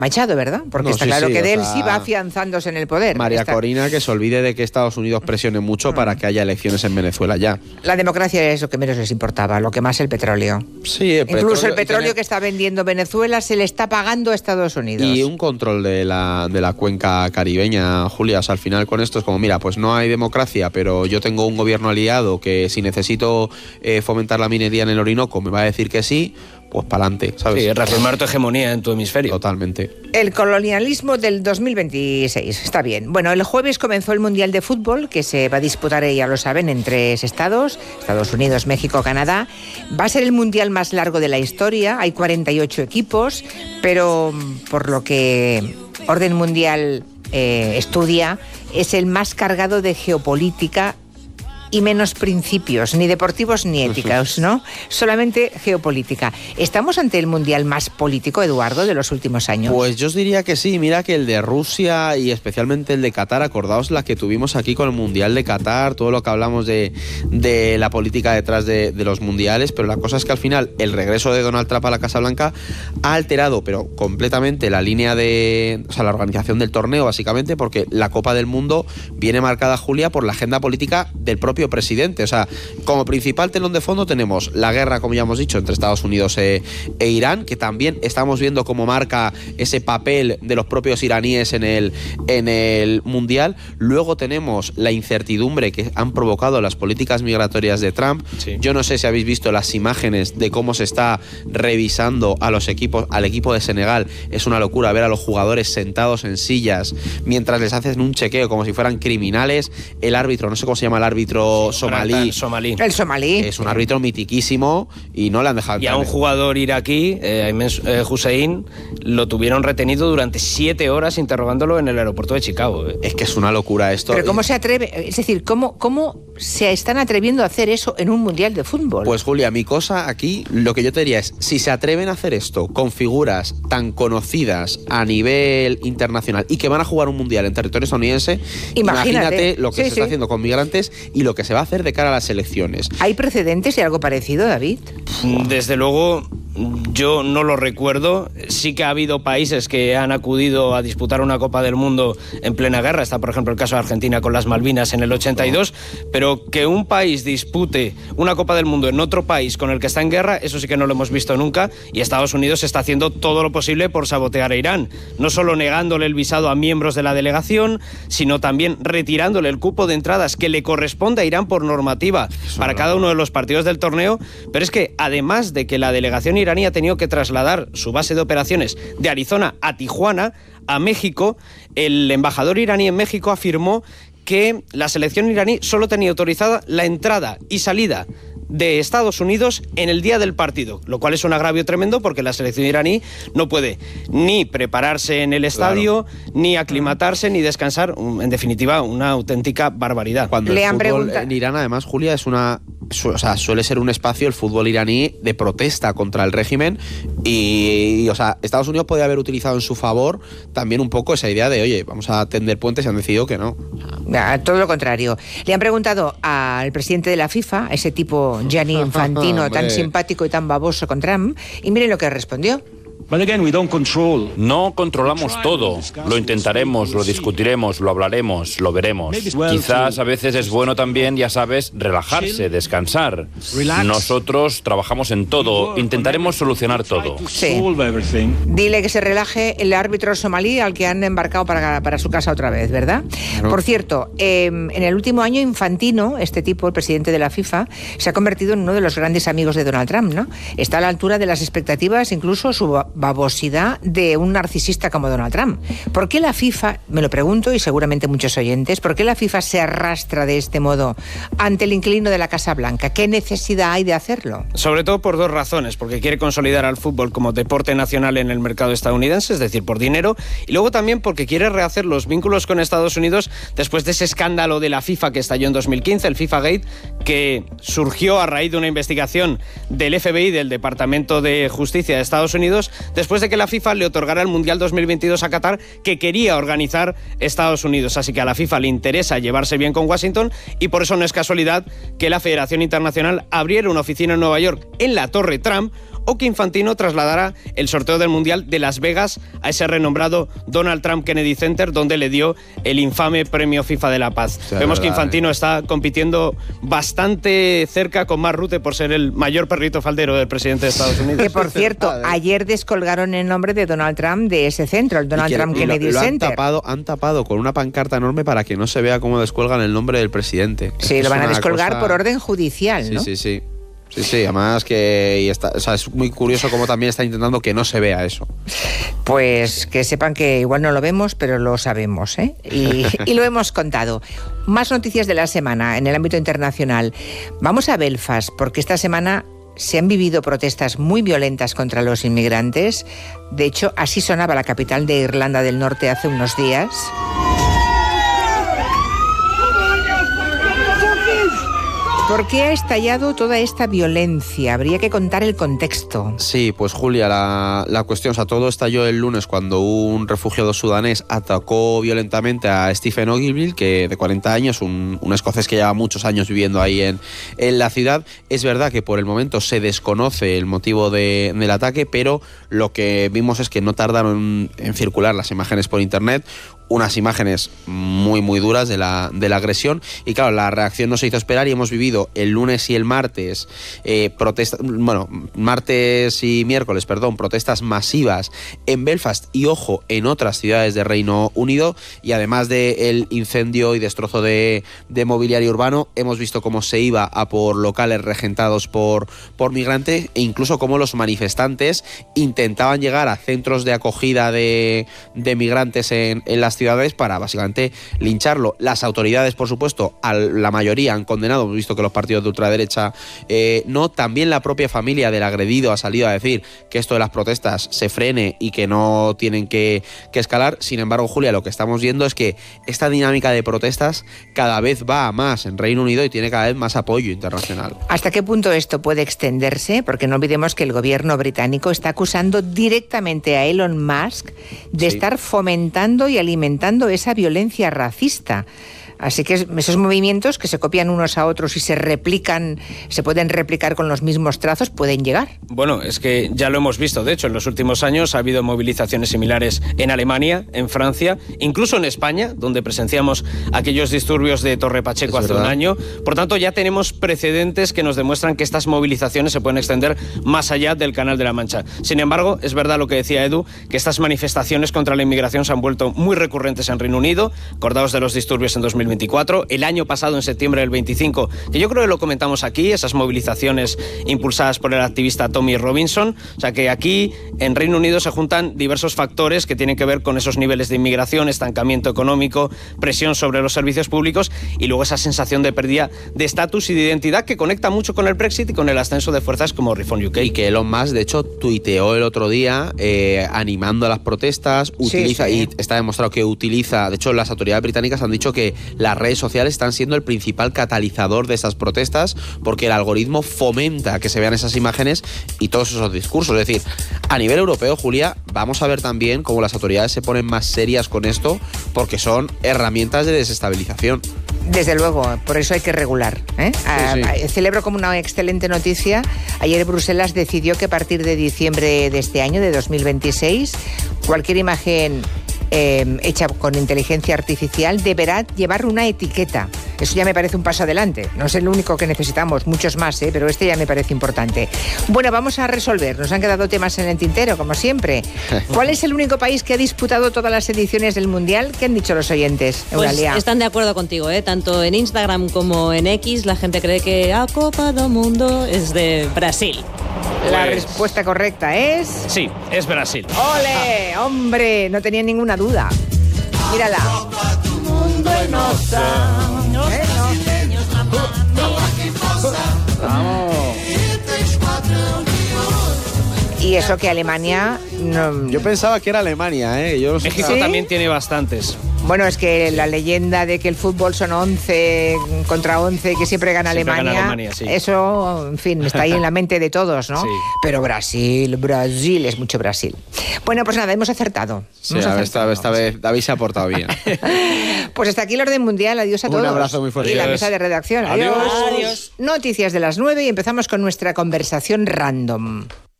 Machado, ¿verdad? Porque está claro que Delcy va afianzándose en el poder. María Corina, que se olvide de que Estados Unidos presione mucho para que haya elecciones en Venezuela ya. La democracia es lo que menos les importaba, lo que más el petróleo. Sí, incluso el petróleo que está vendiendo Venezuela se le está pagando a Estados Unidos. Y un control de la cuenca caribeña, Julia. O sea, al final con esto es como, mira, pues no hay democracia, pero yo tengo un gobierno aliado que si necesito fomentar la minería en el Orinoco me va a decir que sí, pues para adelante, ¿sabes? Sí, reafirmar tu hegemonía en tu hemisferio. Totalmente. El colonialismo del 2026, está bien. Bueno, el jueves comenzó el Mundial de Fútbol, que se va a disputar, ya lo saben, en 3 estados, Estados Unidos, México, Canadá. Va a ser el Mundial más largo de la historia, hay 48 equipos, pero por lo que Orden Mundial estudia, es el más cargado de geopolítica y menos principios, ni deportivos ni éticos, ¿no? Solamente geopolítica. ¿Estamos ante el mundial más político, Eduardo, de los últimos años? Pues yo os diría que sí. Mira que el de Rusia y especialmente el de Qatar, acordaos la que tuvimos aquí con el Mundial de Qatar, todo lo que hablamos de la política detrás de los mundiales, pero la cosa es que al final el regreso de Donald Trump a la Casa Blanca ha alterado, pero completamente la línea la organización del torneo, básicamente, porque la Copa del Mundo viene marcada, Julia, por la agenda política del propio presidente. O sea, como principal telón de fondo tenemos la guerra, como ya hemos dicho, entre Estados Unidos e Irán, que también estamos viendo cómo marca ese papel de los propios iraníes en el mundial. Luego tenemos la incertidumbre que han provocado las políticas migratorias de Trump. Sí. Yo no sé si habéis visto las imágenes de cómo se está revisando a los equipos, al equipo de Senegal. Es una locura ver a los jugadores sentados en sillas mientras les hacen un chequeo como si fueran criminales. El árbitro, no sé cómo se llama el árbitro somalí. El somalí. Es un árbitro mitiquísimo y no le han dejado entrar. Y a un jugador iraquí, Ayman Hussein, lo tuvieron retenido durante 7 horas interrogándolo en el aeropuerto de Chicago. Es que es una locura esto. Pero ¿cómo se atreve? Es decir, ¿cómo se están atreviendo a hacer eso en un mundial de fútbol? Pues Julia, mi cosa aquí, lo que yo te diría es, si se atreven a hacer esto con figuras tan conocidas a nivel internacional y que van a jugar un mundial en territorio estadounidense, imagínate lo que se está haciendo con migrantes y lo que se va a hacer de cara a las elecciones. ¿Hay precedentes de algo parecido, David? Desde luego, yo no lo recuerdo. Sí que ha habido países que han acudido a disputar una Copa del Mundo en plena guerra. Está, por ejemplo, el caso de Argentina con las Malvinas en el 82. Pero que un país dispute una Copa del Mundo en otro país con el que está en guerra, eso sí que no lo hemos visto nunca. Y Estados Unidos está haciendo todo lo posible por sabotear a Irán. No solo negándole el visado a miembros de la delegación, sino también retirándole el cupo de entradas que le corresponde a Irán por normativa para cada uno de los partidos del torneo. Pero es que, además de que la delegación iraní ha tenido que trasladar su base de operaciones de Arizona a Tijuana, a México, el embajador iraní en México afirmó que la selección iraní solo tenía autorizada la entrada y salida de Estados Unidos en el día del partido, lo cual es un agravio tremendo porque la selección iraní no puede ni prepararse en el estadio, ni aclimatarse, ni descansar. En definitiva, una auténtica barbaridad. Cuando el fútbol en Irán, además, Julia, suele ser un espacio, el fútbol iraní, de protesta contra el régimen y Estados Unidos podría haber utilizado en su favor también un poco esa idea de, oye, vamos a tender puentes, y han decidido que no. Todo lo contrario. Le han preguntado al presidente de la FIFA, ese tipo Gianni Infantino, tan simpático y tan baboso con Trump, y miren lo que respondió. No controlamos todo. Lo intentaremos, lo discutiremos, lo hablaremos, lo veremos. Quizás a veces es bueno también, ya sabes, relajarse, descansar. Nosotros trabajamos en todo, intentaremos solucionar todo. Sí. Dile que se relaje el árbitro somalí al que han embarcado para su casa otra vez, ¿verdad? Claro. Por cierto, en el último año Infantino, este tipo, el presidente de la FIFA, se ha convertido en uno de los grandes amigos de Donald Trump, ¿no? Está a la altura de las expectativas, incluso su babosidad de un narcisista como Donald Trump. ¿Por qué la FIFA, me lo pregunto y seguramente muchos oyentes, por qué la FIFA se arrastra de este modo ante el inquilino de la Casa Blanca? ¿Qué necesidad hay de hacerlo? Sobre todo por 2 razones, porque quiere consolidar al fútbol como deporte nacional en el mercado estadounidense, es decir, por dinero, y luego también porque quiere rehacer los vínculos con Estados Unidos después de ese escándalo de la FIFA que estalló en 2015, el FIFA Gate, que surgió a raíz de una investigación del FBI, del Departamento de Justicia de Estados Unidos, después de que la FIFA le otorgara el Mundial 2022 a Qatar, que quería organizar Estados Unidos. Así que a la FIFA le interesa llevarse bien con Washington y por eso no es casualidad que la Federación Internacional abriera una oficina en Nueva York, en la Torre Trump, o que Infantino trasladara el sorteo del Mundial de Las Vegas a ese renombrado Donald Trump Kennedy Center, donde le dio el infame premio FIFA de la Paz. Sí, vemos verdad, que Infantino está compitiendo bastante cerca con Mark Rutte por ser el mayor perrito faldero del presidente de Estados Unidos. Que por cierto, ayer descolgaron el nombre de Donald Trump de ese centro, el Donald Trump Kennedy Center. Han tapado con una pancarta enorme para que no se vea cómo descuelgan el nombre del presidente. Sí, lo van a descolgar por orden judicial, ¿no? Sí, además es muy curioso cómo también está intentando que no se vea eso. Pues que sepan que igual no lo vemos, pero lo sabemos, ¿eh? Y lo hemos contado. Más noticias de la semana en el ámbito internacional. Vamos a Belfast, porque esta semana se han vivido protestas muy violentas contra los inmigrantes. De hecho, así sonaba la capital de Irlanda del Norte hace unos días. ¿Por qué ha estallado toda esta violencia? Habría que contar el contexto. Sí, pues Julia, la cuestión, todo estalló el lunes cuando un refugiado sudanés atacó violentamente a Stephen Ogilvie, que de 40 años, un escocés que lleva muchos años viviendo ahí en la ciudad. Es verdad que por el momento se desconoce el motivo del ataque, pero lo que vimos es que no tardaron en circular las imágenes por internet, unas imágenes muy muy duras de la agresión, y claro, la reacción no se hizo esperar y hemos vivido el lunes y el martes martes y miércoles, protestas masivas en Belfast y, ojo, en otras ciudades de Reino Unido, y además del incendio y destrozo de mobiliario urbano, hemos visto cómo se iba a por locales regentados por migrantes, e incluso cómo los manifestantes intentaban llegar a centros de acogida de migrantes en las ciudades para básicamente lincharlo. Las autoridades, por supuesto, la mayoría han condenado, hemos visto que los partidos de ultraderecha no, también la propia familia del agredido ha salido a decir que esto de las protestas se frene y que no tienen que escalar. Sin embargo, Julia, lo que estamos viendo es que esta dinámica de protestas cada vez va a más en Reino Unido y tiene cada vez más apoyo internacional. ¿Hasta qué punto esto puede extenderse? Porque no olvidemos que el gobierno británico está acusando directamente a Elon Musk de estar fomentando y alimentando esa violencia racista. Así que esos movimientos que se copian unos a otros y se pueden replicar con los mismos trazos, pueden llegar. Bueno, es que ya lo hemos visto. De hecho, en los últimos años ha habido movilizaciones similares en Alemania, en Francia, incluso en España, donde presenciamos aquellos disturbios de Torre Pacheco hace un año. Por tanto, ya tenemos precedentes que nos demuestran que estas movilizaciones se pueden extender más allá del Canal de la Mancha. Sin embargo, es verdad lo que decía Edu, que estas manifestaciones contra la inmigración se han vuelto muy recurrentes en Reino Unido. Acordaos de los disturbios en 2024, el año pasado, en septiembre del 25, que yo creo que lo comentamos aquí, esas movilizaciones impulsadas por el activista Tommy Robinson. O sea que aquí en Reino Unido se juntan diversos factores que tienen que ver con esos niveles de inmigración, estancamiento económico, presión sobre los servicios públicos y luego esa sensación de pérdida de estatus y de identidad que conecta mucho con el Brexit y con el ascenso de fuerzas como Reform UK. Y que Elon Musk, de hecho, tuiteó el otro día animando a las protestas, y está demostrado que utiliza, de hecho las autoridades británicas han dicho que las redes sociales están siendo el principal catalizador de esas protestas, porque el algoritmo fomenta que se vean esas imágenes y todos esos discursos. Es decir, a nivel europeo, Julia, vamos a ver también cómo las autoridades se ponen más serias con esto, porque son herramientas de desestabilización. Desde luego, por eso hay que regular, ¿eh? Celebro como una excelente noticia. Ayer Bruselas decidió que a partir de diciembre de este año, de 2026, cualquier imagen hecha con inteligencia artificial deberá llevar una etiqueta. Eso ya me parece un paso adelante. No es el único que necesitamos, muchos más, pero este ya me parece importante. Bueno, vamos a resolver. Nos han quedado temas en el tintero, como siempre. ¿Cuál es el único país que ha disputado todas las ediciones del Mundial? ¿Qué han dicho los oyentes, Eulalia? Pues están de acuerdo contigo, tanto en Instagram como en X. La gente cree que a Copa do Mundo es de Brasil. La respuesta correcta es... Sí, es Brasil. ¡Ole! ¡Hombre! No tenía ninguna duda. Mírala. Vamos. Y eso que Alemania... No... Yo pensaba que era Alemania, México también tiene bastantes. Bueno, es que la leyenda de que el fútbol son 11 contra 11, que siempre gana Alemania, sí. Eso, en fin, está ahí en la mente de todos, ¿no? Sí. Pero Brasil, es mucho Brasil. Bueno, pues nada, hemos acertado. Sí, esta vez David se ha portado bien. Pues hasta aquí el orden mundial. Adiós a todos. Un abrazo muy fuerte. Y la mesa de redacción. Adiós. Adiós. Noticias de las 9 y empezamos con nuestra conversación random.